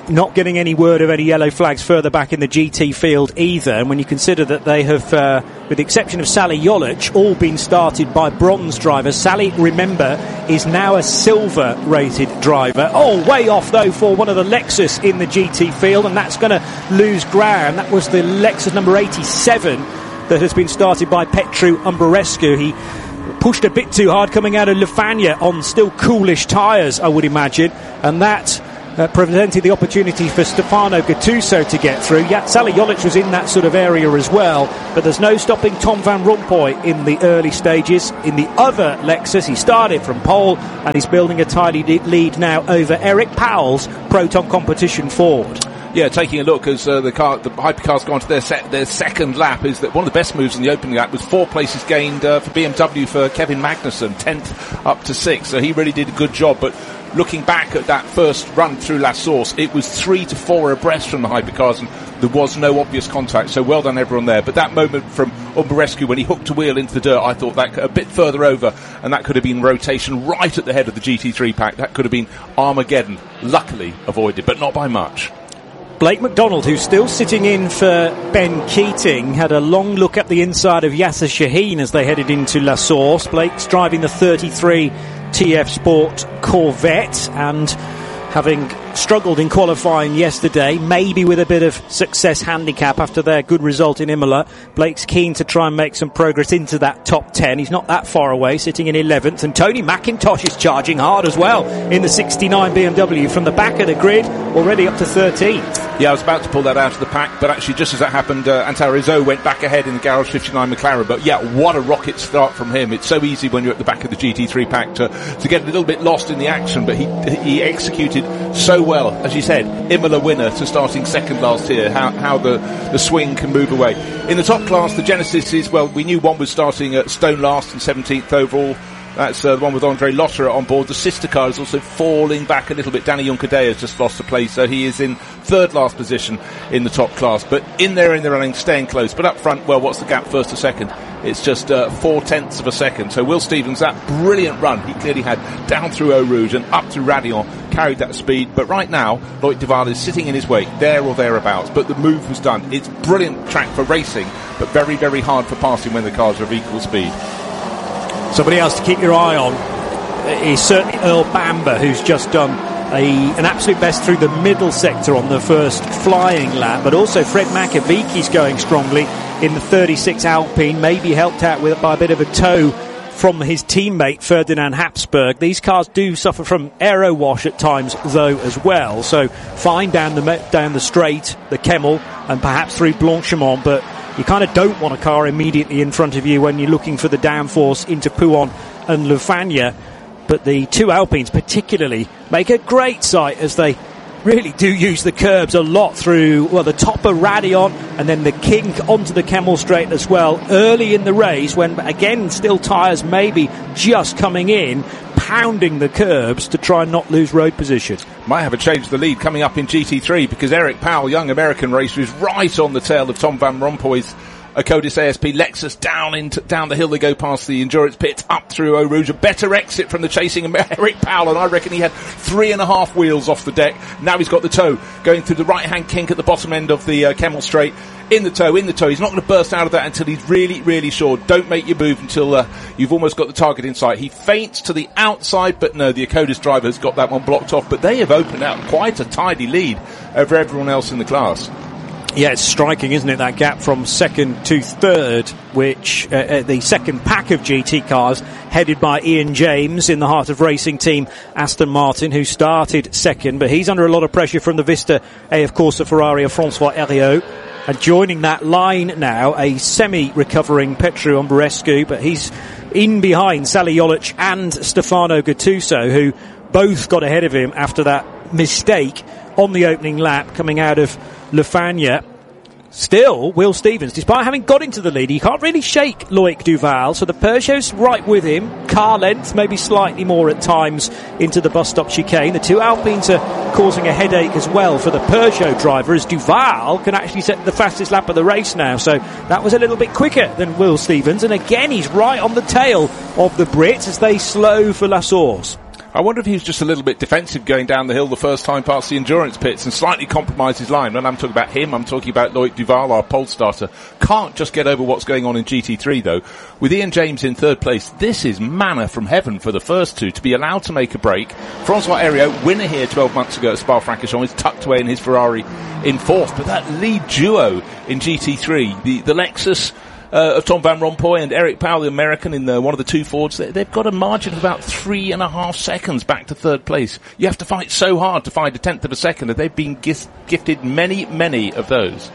F: not getting any word of any yellow flags further back in the GT field either. And when you consider that they have, with the exception of Sally Jolic, all been started by bronze drivers. Sally, remember, is now a silver rated driver. Oh, way off though for one of the Lexus in the GT field, and that's going to lose ground. That was the Lexus number 87 that has been started by Petru Umberescu. He pushed a bit too hard coming out of Lefania on still coolish tyres, I would imagine, and that prevented the opportunity for Stefano Gattuso to get through. Yeah, Sally Jolic was in that sort of area as well, but there's no stopping Tom Van Rompuy in the early stages. In the other Lexus, he started from pole and he's building a tidy lead now over Eric Powell's Proton Competition Ford.
G: Yeah, taking a look as the hypercar's gone to their second lap, is that one of the best moves in the opening lap was 4 places gained for BMW for Kevin Magnussen, 10th up to 6th. So he really did a good job. But looking back at that first run through La Source, it was 3 to 4 abreast from the hypercars, and there was no obvious contact. So well done everyone there. But that moment from Umberescu when he hooked a wheel into the dirt, I thought that a bit further over, and that could have been rotation right at the head of the GT3 pack. That could have been Armageddon. Luckily avoided, but not by much.
F: Blake McDonald, who's still sitting in for Ben Keating, had a long look at the inside of Yasser Shaheen as they headed into La Source. Blake's driving the 33 TF Sport Corvette, and having struggled in qualifying yesterday, maybe with a bit of success handicap after their good result in Imola, Blake's keen to try and make some progress into that top 10. He's not that far away, sitting in 11th, and Tony McIntosh is charging hard as well in the 69 BMW from the back of the grid, already up to 13th.
G: Yeah, I was about to pull that out of the pack, but actually just as that happened, Antal Rizzo went back ahead in the Garage 59 McLaren. But yeah, what a rocket start from him. It's so easy when you're at the back of the GT3 pack to get a little bit lost in the action, but he executed so well. As you said, Imola winner to starting second last year, how the swing can move away. In the top class, the Genesis is, well, we knew one was starting at stone last and 17th overall. That's the one with Andre Lotterer on board. The sister car is also falling back a little bit. Danny Juncadella has just lost a place, so he is in third last position in the top class. But in there in the running, staying close. But up front, well, what's the gap first to second? It's just 0.4 of a second. So Will Stevens, that brilliant run he clearly had down through Eau Rouge and up through Raidillon, carried that speed. But right now, Loic Duval is sitting in his way, there or thereabouts. But the move was done. It's brilliant track for racing, but very, very hard for passing when the cars are of equal speed.
F: Somebody else to keep your eye on is certainly Earl Bamber, who's just done an absolute best through the middle sector on the first flying lap, but also Fred Makovicki's going strongly in the 36 Alpine, maybe helped out by a bit of a tow from his teammate Ferdinand Habsburg. These cars do suffer from aero wash at times though as well, so fine down the straight, the Kemmel, and perhaps through Blanchimont, but you kind of don't want a car immediately in front of you when you're looking for the downforce into Pouhon and Lefania. But the two Alpines particularly make a great sight as they really do use the curbs a lot through, well, the top of Raidillon and then the kink onto the Kemmel Straight as well early in the race when, again, still tyres maybe just coming in, pounding the curbs to try and not lose road position.
G: Might have a change of the lead coming up in GT3 because Eric Powell, young American racer, is right on the tail of Tom Van Rompuy's Codis ASP Lexus. Down the hill they go past the endurance pits, up through Eau Rouge. A better exit from the chasing Eric Powell, and I reckon he had 3.5 wheels off the deck. Now he's got the toe going through the right-hand kink at the bottom end of the Kemmel Straight. In the toe. He's not going to burst out of that until he's really, really sure. Don't make your move until you've almost got the target in sight. He feints to the outside, but no, the Codis driver has got that one blocked off. But they have opened out quite a tidy lead over everyone else in the class.
F: Yeah, it's striking, isn't it, that gap from second to third, which the second pack of GT cars headed by Ian James in the Heart of Racing team Aston Martin, who started second, but he's under a lot of pressure from the Vista AF Corsa Ferrari of Francois Heriot. And joining that line now, a semi-recovering Petru Umberescu, but he's in behind Sally Jolic and Stefano Gattuso, who both got ahead of him after that mistake on the opening lap coming out of Lefania. Still, Will Stevens, despite having got into the lead, he can't really shake Loic Duval, so the Peugeot's right with him. Car length, maybe slightly more at times into the bus stop chicane. The two Alpines are causing a headache as well for the Peugeot driver, as Duval can actually set the fastest lap of the race now, so that was a little bit quicker than Will Stevens, and again he's right on the tail of the Brits as they slow for La Source.
G: I wonder if he was just a little bit defensive going down the hill the first time past the endurance pits and slightly compromised his line. When I'm talking about him, I'm talking about Loic Duval, our pole starter. Can't just get over what's going on in GT3 though. With Ian James in third place, this is manna from heaven for the first two to be allowed to make a break. Francois Heriot, winner here 12 months ago at Spa-Francorchamps, is tucked away in his Ferrari in fourth. But that lead duo in GT3, the Lexus of Tom Van Rompuy and Eric Powell, the American, in one of the two Fords, they've got a margin of about 3.5 seconds back to third place. You have to fight so hard to find a tenth of a second, and they've been gifted many of those.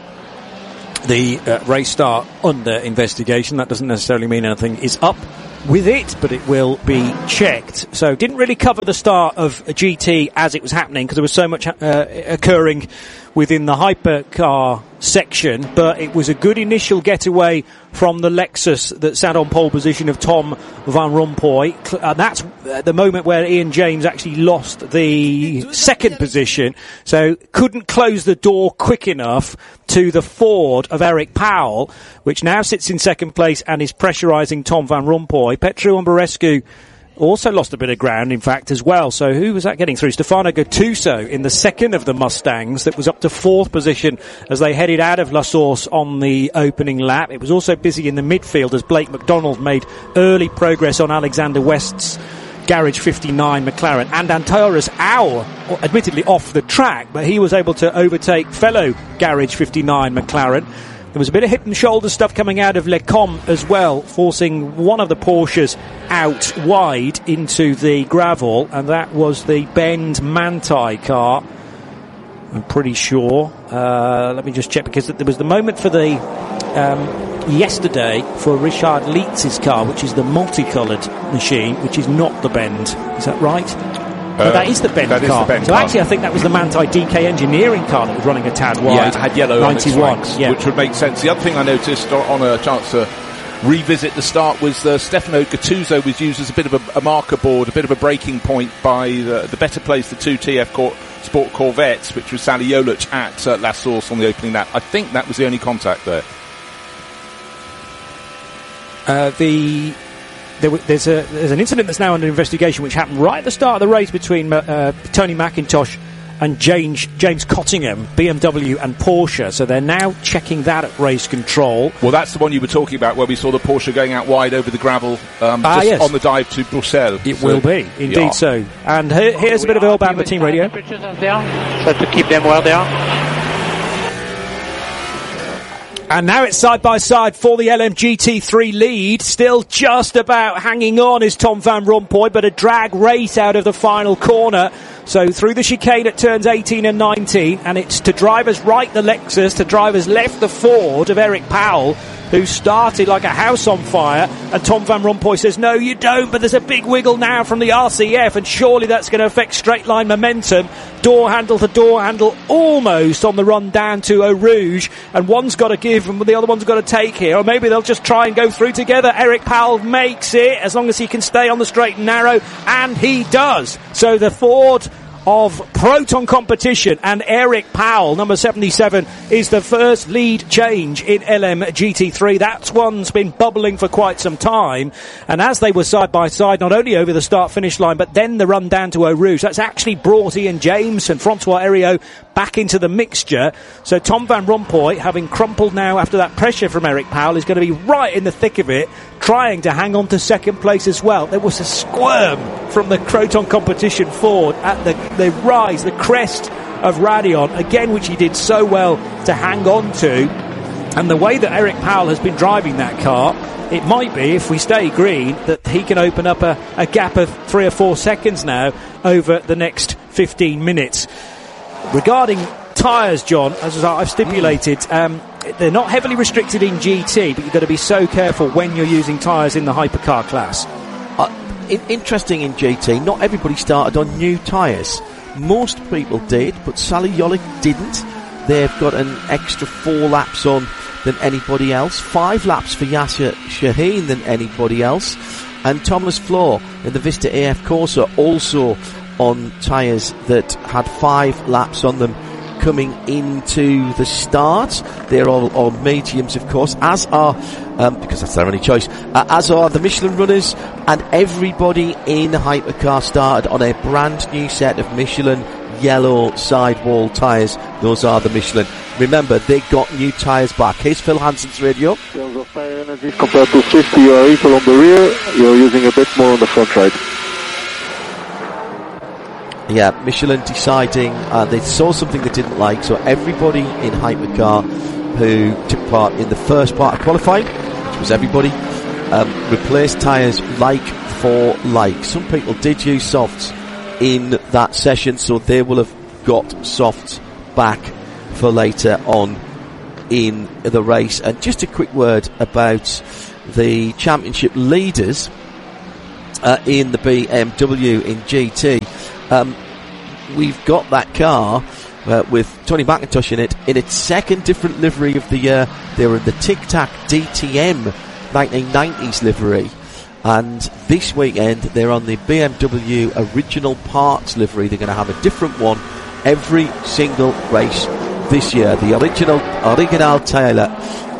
F: The race start under investigation. That doesn't necessarily mean anything is up with it, but it will be checked. So didn't really cover the start of a GT as it was happening because there was so much occurring within the hypercar section, but it was a good initial getaway from the Lexus that sat on pole position of Tom Van Rompuy. And that's the moment where Ian James actually lost the second position, so couldn't close the door quick enough to the Ford of Eric Powell, which now sits in second place and is pressurising Tom Van Rompuy. Petru Umberescu also lost a bit of ground, in fact, as well. So who was that getting through? Stefano Gattuso in the second of the Mustangs that was up to fourth position as they headed out of La Source on the opening lap. It was also busy in the midfield as Blake McDonald made early progress on Alexander West's Garage 59 McLaren, and Antaras Au, admittedly off the track, but he was able to overtake fellow Garage 59 McLaren. There was a bit of hip and shoulder stuff coming out of Lecombe as well, forcing one of the Porsches out wide into the gravel, and that was the Bend Manthey car, I'm pretty sure. Let me just check, because there was the moment for the yesterday for Richard Lietz's car, which is the multicoloured machine, which is not the Bend. Is that right? No, that is the Bend car. So actually, I think that was the Manthey DK Engineering car that was running a tad wide.
G: Yeah, it had yellow 91, on its flanks,
F: yeah.
G: Which would make sense. The other thing I noticed on a chance to revisit the start was Stefano Gattuso was used as a bit of a marker board, a bit of a breaking point by the better placed the two TF Sport Corvettes, which was Sally Jolic at La Source on the opening lap. I think that was the only contact there.
F: There's an incident that's now under investigation which happened right at the start of the race between Tony McIntosh and James Cottingham, BMW and Porsche. So they're now checking that at race control.
G: Well, that's the one you were talking about where we saw the Porsche going out wide over the gravel
F: yes.
G: on the dive to Bruxelles.
F: It will be, indeed so. And here's a bit of Earl Bamber team radio.
L: Try to keep them where they are.
F: And now it's side by side for the LMGT3 lead. Still just about hanging on is Tom Van Rompuy, but a drag race out of the final corner. So through the chicane at turns 18 and 19, and it's to drivers right the Lexus, to drivers left the Ford of Eric Powell, who started like a house on fire, and Tom Van Rompuy says, no, you don't, but there's a big wiggle now from the RCF, and surely that's going to affect straight line momentum. Door handle to door handle, almost on the run down to Eau Rouge, and one's got to give and the other one's got to take here, or maybe they'll just try and go through together. Eric Powell makes it, as long as he can stay on the straight and narrow, and he does. So the Ford of Proton Competition and Eric Powell, number 77, is the first lead change in LMGT3. That one's been bubbling for quite some time, and as they were side by side, not only over the start-finish line, but then the run down to Eau Rouge, that's actually brought Ian James and Francois Heriot back into the mixture. So Tom Van Rompuy, having crumpled now after that pressure from Eric Powell, is going to be right in the thick of it, trying to hang on to second place as well. There was a squirm from the Croton Competition Ford at the rise, the crest of Raidillon, again, which he did so well to hang on to. And the way that Eric Powell has been driving that car, it might be, if we stay green, that he can open up a gap of 3 or 4 seconds now over the next 15 minutes. Regarding tyres, John, as I've stipulated, they're not heavily restricted in GT, but you've got to be so careful when you're using tyres in the hypercar class.
A: Interesting in GT, not everybody started on new tyres. Most people did, but Sally Jolic didn't. They've got an extra 4 laps on than anybody else, 5 laps for Yasser Shaheen than anybody else, and Thomas Floor in the Vista AF Corsa also on tyres that had 5 laps on them coming into the start. They're all on mediums, of course, as are, because that's their only choice, as are the Michelin runners, and everybody in Hypercar started on a brand new set of Michelin yellow sidewall tyres. Those are the Michelin. Remember, they got new tyres back. Here's Phil Hansen's radio.
M: In terms of tyre energy, compared to 50, you are equal on the rear. You're using a bit more on the front right.
A: Yeah, Michelin deciding they saw something they didn't like, so everybody in Hypercar who took part in the first part of qualifying, which was everybody, replaced tyres like for like. Some people did use softs in that session, so they will have got softs back for later on in the race. And just a quick word about the championship leaders in the BMW in GT. We've got that car with Tony McIntosh in it, in its second different livery of the year. They were in the Tic Tac DTM 1990s livery, and this weekend they're on the BMW original parts livery. They're going to have a different one every single race this year. The original Taylor,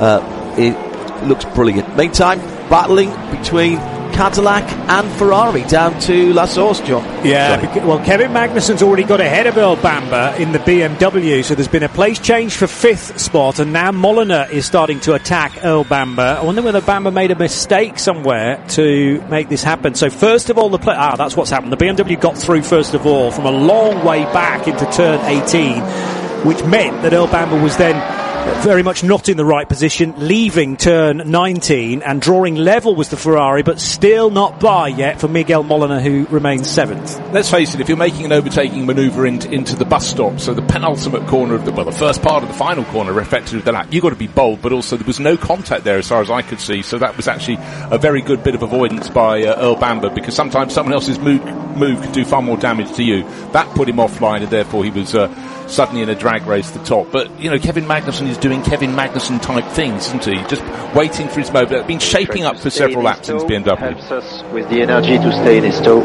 A: it looks brilliant. Meantime, battling between Cadillac and Ferrari down to La Source, John.
F: Yeah, well, Kevin Magnussen's already got ahead of Earl Bamber in the BMW, so there's been a place change for 5th spot, and now Molina is starting to attack Earl Bamber. I wonder whether Bamber made a mistake somewhere to make this happen. So first of all, that's what's happened. The BMW got through first of all from a long way back into turn 18, which meant that Earl Bamber was then very much not in the right position, leaving turn 19, and drawing level was the Ferrari, but still not by yet for Miguel Molina, who remains 7th.
G: Let's face it, if you're making an overtaking manoeuvre into the bus stop, so the penultimate corner of the first part of the final corner effectively of the lap, you've got to be bold, but also there was no contact there as far as I could see, so that was actually a very good bit of avoidance by Earl Bamber, because sometimes someone else's move could do far more damage to you. That put him offline, and therefore he was suddenly in a drag race to the top. But, Kevin Magnussen is doing Kevin Magnussen type things, isn't he? Just waiting for his moment. Been shaping up for several laps since BMW.
L: Helps us with the energy to stay in his toe.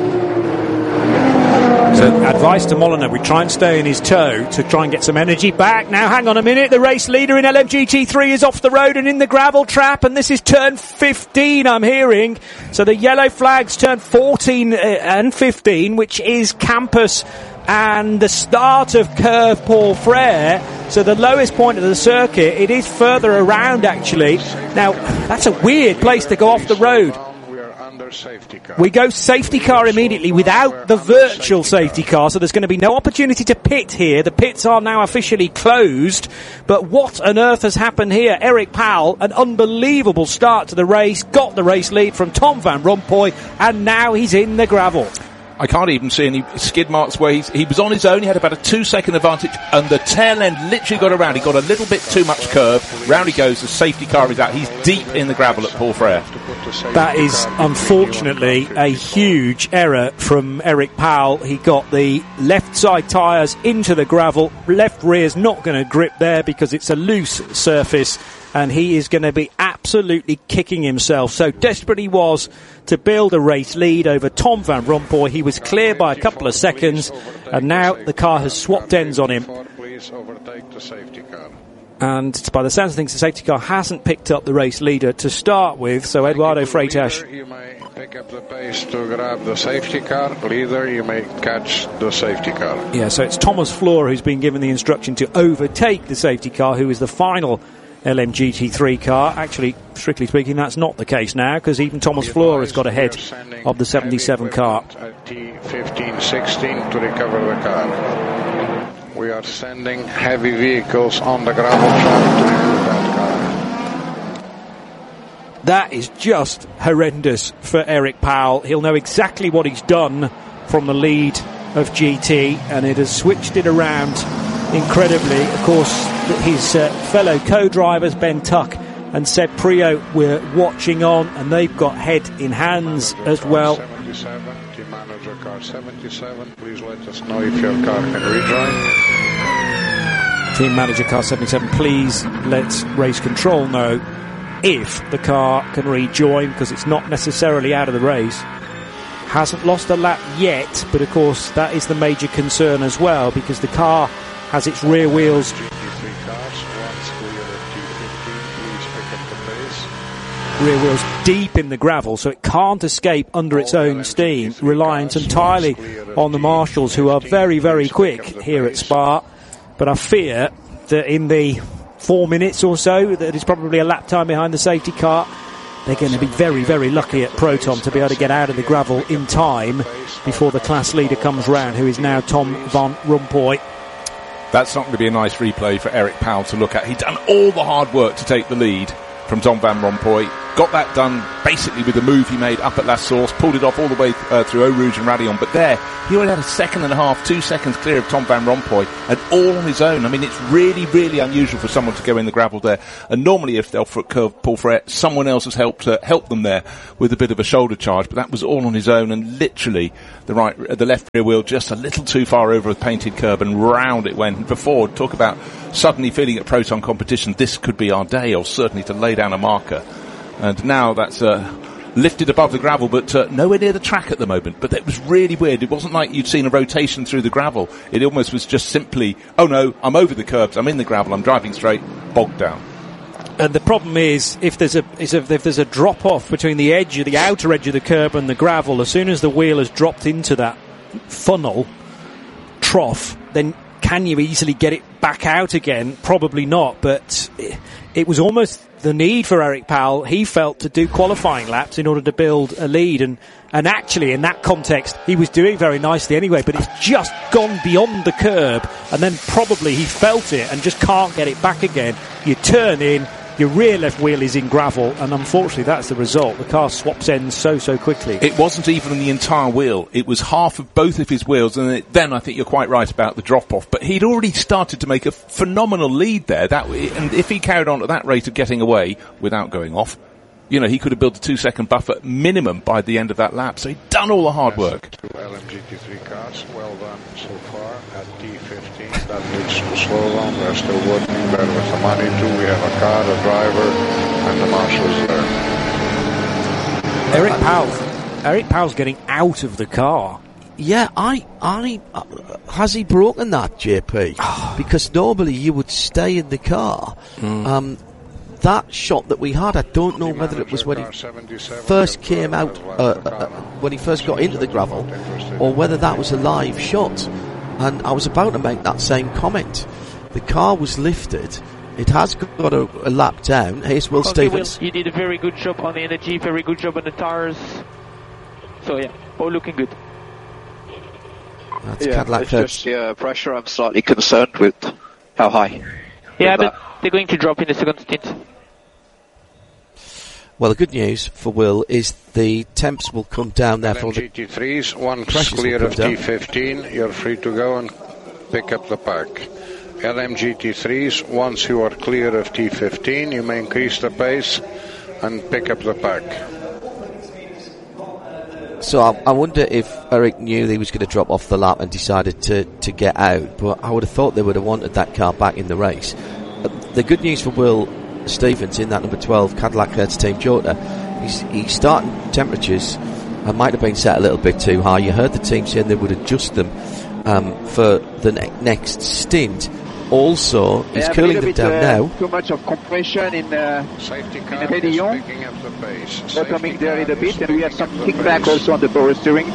F: So advice to Molina, we try and stay in his toe to try and get some energy back. Now hang on a minute, the race leader in LMGT3 is off the road and in the gravel trap, and this is turn 15 I'm hearing. So the yellow flags turn 14 and 15, which is Campus and the start of Curve Paul Frere, so the lowest point of the circuit. It is further around actually. Now that's a weird place to go off the road. We go safety car immediately without the virtual safety car, so there's going to be no opportunity to pit here. The pits are now officially closed, but what on earth has happened here? Eric Powell, an unbelievable start to the race, got the race lead from Tom Van Rompuy, and now he's in the gravel.
G: I can't even see any skid marks where he was on his own. He had about a 2-second advantage, and the tail end literally got around. He got a little bit too much curve. Round he goes. The safety car is out. He's deep in the gravel at Paul Frere.
F: That is unfortunately a huge error from Eric Powell. He got the left side tyres into the gravel. Left rear's not going to grip there because it's a loose surface, and he is going to be absolutely kicking himself. So desperate he was to build a race lead over Tom Van Rompuy. He was clear by a couple of seconds, and now the car has swapped ends on him. And by the sounds of things, the safety car hasn't picked up the race leader to start with, so Eduardo Freitas.
N: You may pick up the pace to grab the safety car. Leader, you may catch the safety car.
F: Yeah, so it's Thomas Floor who's been given the instruction to overtake the safety car, who is the final LMGT3 car. Actually, strictly speaking, that's not the case now, because even Thomas Floor has got ahead of the 77 car.
N: T15-16 to recover the car. We are sending heavy vehicles on the gravel track to remove that car.
F: That is just horrendous for Eric Powell. He'll know exactly what he's done from the lead of GT, and it has switched it around incredibly. Of course, his fellow co-drivers Ben Tuck and Seb Prio were watching on, and they've got head in hands as well.
N: 77, team manager car 77, please let us know if your car can rejoin.
F: Team manager car 77, please let race control know if the car can rejoin, because it's not necessarily out of the race. Hasn't lost a lap yet, but of course that is the major concern as well, because the car has its rear wheels deep in the gravel, so it can't escape under its own steam, reliant entirely on the marshals, who are very, very quick here at Spa. But I fear that in the 4 minutes or so, that is probably a lap time behind the safety car, they're going to be very, very lucky at Proton to be able to get out of the gravel in time before the class leader comes round, who is now Tom Van Rompuy.
G: That's not going to be a nice replay for Eric Powell to look at. He'd done all the hard work to take the lead from Tom Van Rompuy. Got that done basically with the move he made up at La Source, pulled it off all the way through Eau Rouge and Raidillon. But there, he only had a second and a half, 2 seconds clear of Tom Van Rompuy, and all on his own. I mean, it's really, really unusual for someone to go in the gravel there. And normally, if they'll pull Fret, someone else has helped them there with a bit of a shoulder charge. But that was all on his own, and literally the left rear wheel just a little too far over a painted curb, and round it went. And before, talk about suddenly feeling at Proton competition, this could be our day, or certainly to lay down a marker. And now that's lifted above the gravel, but nowhere near the track at the moment. But it was really weird. It wasn't like you'd seen a rotation through the gravel. It almost was just simply, oh no, I'm over the curbs, I'm in the gravel, I'm driving straight, bogged down.
F: And the problem is, if there's a drop off between the outer edge of the curb and the gravel, as soon as the wheel has dropped into that funnel trough, then can you easily get it back out again? Probably not, but it was almost the need for Eric Powell, he felt, to do qualifying laps in order to build a lead, and actually in that context he was doing very nicely anyway, but it's just gone beyond the curb, and then probably he felt it and just can't get it back again. You turn in, your rear left wheel is in gravel, and unfortunately that's the result. The car swaps ends so quickly. It
G: wasn't even the entire wheel, it was half of both of his wheels, and then I think you're quite right about the drop off, but he'd already started to make a phenomenal lead there, and if he carried on at that rate of getting away without going off, you know, he could have built a 2 second buffer minimum by the end of that lap, so he'd done all the hard work.
N: Two LMGT3 cars, well done so far at T15. That needs to slow down. We're still working there with the money too. We have a car, a driver, and the marshals there.
F: Eric Powell's getting out of the car.
A: Yeah, has he broken that, JP? Because normally you would stay in the car. That shot that we had, I don't know whether it was when he first came out, when he first got into the gravel, or whether that was a live shot. And I was about to make that same comment. The car was lifted. It has got a lap down. Here's Will Stevens.
L: Will, you did a very good job on the energy, very good job on the tires. So yeah, all looking good.
A: That's Cadillac.
O: It's just pressure. I'm slightly concerned with how high.
L: Yeah, but they're going to drop in the second stint.
A: Well, the good news for Will is the temps will come down there for the
N: GT3s. Once clear of T15, you're free to go and pick up the pack. LMGT3s, once you are clear of T15, you may increase the pace and pick up the pack.
A: So I wonder if Eric knew he was going to drop off the lap and decided to get out, but I would have thought they would have wanted that car back in the race. The good news for Will Stevens in that number 12 Cadillac Hertz Team Jota, he's starting temperatures might have been set a little bit too high. You heard the team saying they would adjust them for the next stint. Also, he's cooling them down now.
P: Too much of compression in Raidillon. They're coming there a little bit, and we have some kickback also on the power steering.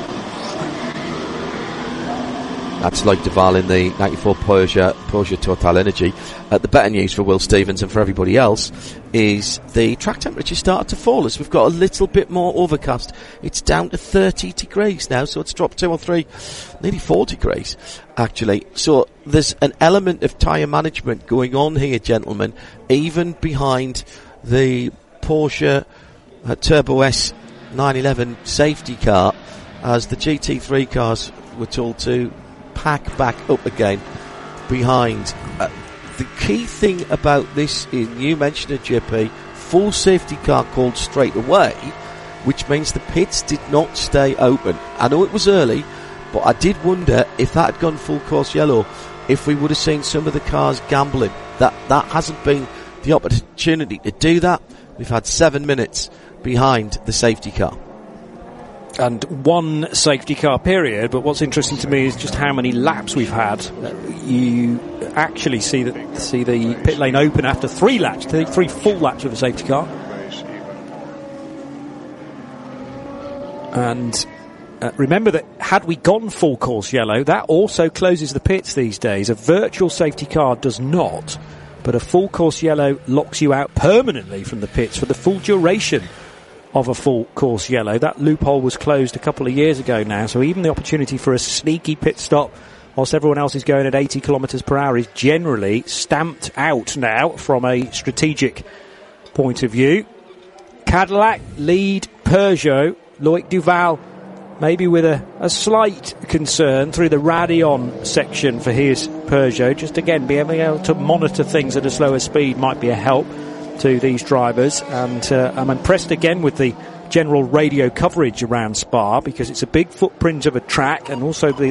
A: That's like Duval in the 94 Porsche Total Energy. The better news for Will Stevens and for everybody else is the track temperature started to fall as we've got a little bit more overcast. It's down to 30 degrees now, so it's dropped 2 or 3, nearly 4 degrees actually. So there's an element of tyre management going on here, gentlemen, even behind the Porsche Turbo S 911 safety car, as the GT3 cars were told to pack back up again behind. The key thing about this is, you mentioned it, JP, full safety car called straight away, which means the pits did not stay open. I know it was early, but I did wonder if that had gone full course yellow, if we would have seen some of the cars gambling. That hasn't been the opportunity to do that. We've had 7 minutes behind the safety car.
F: and one safety car period, but what's interesting to me is just how many laps we've had. You actually see the pit lane open after 3 laps, 3 full laps of a safety car. And remember that had we gone full course yellow, that also closes the pits these days. A virtual safety car does not, but a full course yellow locks you out permanently from the pits for the full duration of a full course yellow. That loophole was closed a couple of years ago now, so even the opportunity for a sneaky pit stop whilst everyone else is going at 80 kilometres per hour is generally stamped out now from a strategic point of view. Cadillac lead Peugeot. Loic Duval maybe with a slight concern through the Radeon section for his Peugeot. Just again, being able to monitor things at a slower speed might be a help to these drivers. And I'm impressed again with the general radio coverage around Spa, because it's a big footprint of a track, and also the